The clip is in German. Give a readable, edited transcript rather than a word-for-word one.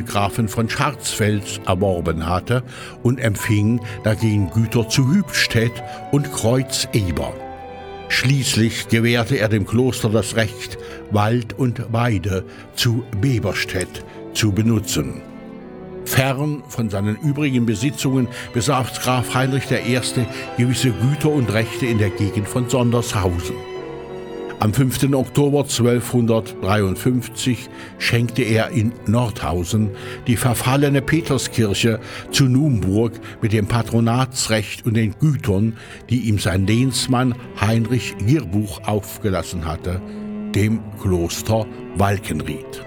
Grafen von Scharzfels erworben hatte und empfing dagegen Güter zu Hübstedt und Kreuz-Eber. Schließlich gewährte er dem Kloster das Recht, Wald und Weide zu Beberstedt zu benutzen. Fern von seinen übrigen Besitzungen besaß Graf Heinrich I. gewisse Güter und Rechte in der Gegend von Sondershausen. Am 5. Oktober 1253 schenkte er in Nordhausen die verfallene Peterskirche zu Numburg mit dem Patronatsrecht und den Gütern, die ihm sein Lehnsmann Heinrich Girbuch aufgelassen hatte, dem Kloster Walkenried.